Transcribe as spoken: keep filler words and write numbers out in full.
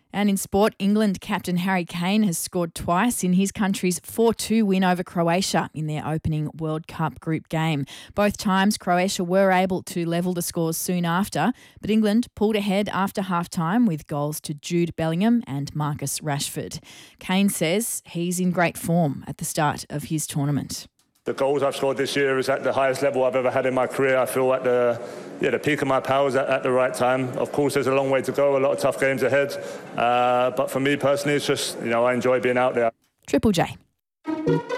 And in sport, England captain Harry Kane has scored twice in his country's four two win over Croatia in their opening World Cup group game. Both times, Croatia were able to level the scores soon after, but England pulled ahead after half-time with goals to Jude Bellingham and Marcus Rashford. Kane says he's in great form at the start of his tournament. The goals I've scored this year is at the highest level I've ever had in my career. I feel at the yeah the peak of my powers at, at the right time. Of course, there's a long way to go, a lot of tough games ahead. Uh, but for me personally, it's just, you know, I enjoy being out there. Triple J.